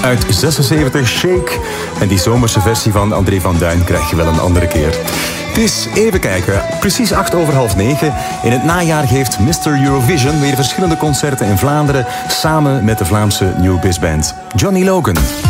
uit 76, Shake. En die zomerse versie van André van Duin krijg je wel een andere keer. Het is, even kijken, precies 9:08. In het najaar geeft Mr. Eurovision weer verschillende concerten in Vlaanderen samen met de Vlaamse New Biz Band. Johnny Logan.